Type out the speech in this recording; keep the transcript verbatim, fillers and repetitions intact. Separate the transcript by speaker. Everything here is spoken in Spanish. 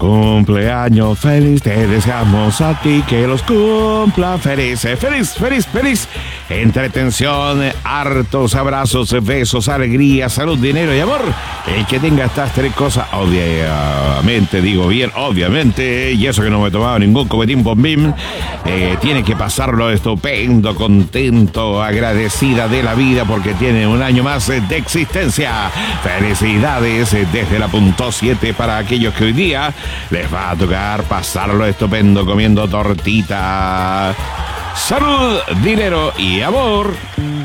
Speaker 1: Cumpleaños feliz, te deseamos a ti que los cumpla feliz, feliz, feliz, feliz. Entretención, hartos abrazos, besos, alegría, salud, dinero y amor. El que tenga estas tres cosas, obviamente, digo bien, obviamente, y eso que no me he tomado ningún copetín bombín, eh, tiene que pasarlo estupendo, contento, agradecida de la vida porque tiene un año más de existencia. Felicidades desde la punto siete para aquellos que hoy día les va a tocar pasarlo estupendo comiendo tortita. Salud, dinero y amor.